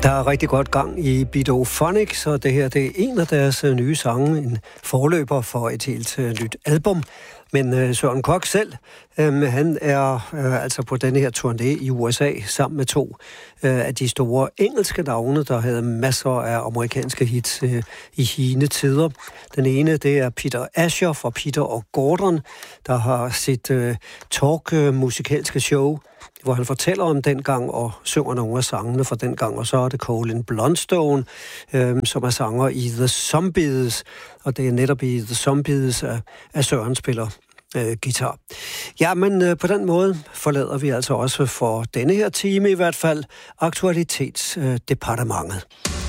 Der er rigtig godt gang i Bidophonics, og det her det er en af deres nye sange, en forløber for et helt nyt album. Men Søren Koch selv, han er altså på denne her turné i USA sammen med to af de store engelske navne, der havde masser af amerikanske hits i hine tider. Den ene, det er Peter Asher fra Peter og Gordon, der har sit talk-musikalske show, hvor han fortæller om dengang og synger nogle af sangene fra dengang. Og så er det Colin Blunstone, som er sanger i The Zombies, og det er netop i The Zombies, at Søren spiller guitar. Ja, men på den måde forlader vi altså også for denne her time i hvert fald aktualitetsdepartementet.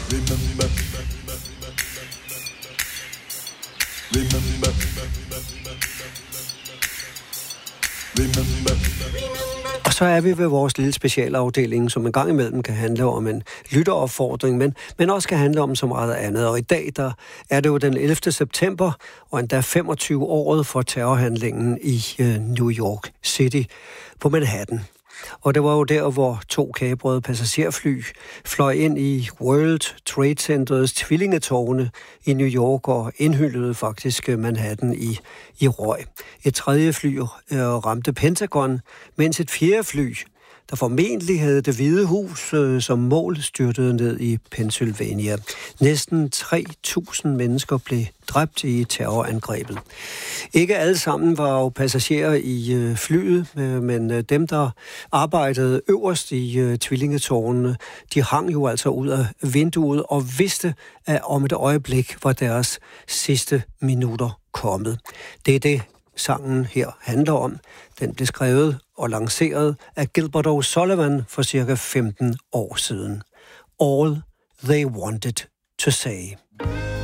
Og så er vi ved vores lille specialafdeling, som en gang imellem kan handle om en lytteropfordring, men også kan handle om så meget andet. Og i dag der er det jo den 11. september, og endda 25-året for terrorhandlingen i New York City på Manhattan. Og det var jo der, hvor 2 kabrede passagerfly fløj ind i World Trade Centers tvillingetårne i New York og indhyldede faktisk Manhattan i røg. Et 3. fly ramte Pentagon, mens et 4. fly, der formentlig havde Det Hvide Hus som mål, styrtede ned i Pennsylvania. Næsten 3.000 mennesker blev dræbt i terrorangrebet. Ikke alle sammen var jo passagerer i flyet, men dem, der arbejdede øverst i tvillingetårnene, de hang jo altså ud af vinduet og vidste, at om et øjeblik var deres sidste minutter kommet. Det er det, sangen her handler om. Den blev skrevet og lanceret af Gilbert O'Sullivan for cirka 15 år siden. All They Wanted to Say.